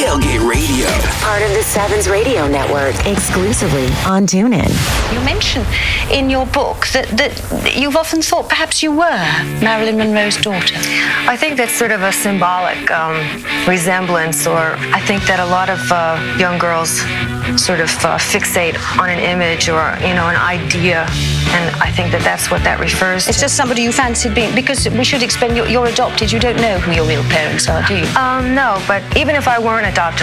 Tailgate Radio. Part of the Sevens Radio Network. Exclusively on TuneIn. You mention in your book that you've often thought perhaps you were Marilyn Monroe's daughter. I think that's sort of a symbolic resemblance, or I think that a lot of young girls sort of fixate on an image or, an idea, and I think that that's what that refers to. It's just somebody you fancied being, because we should explain you're adopted. You don't know who your real parents are, do you? No, but even if I weren't adopted,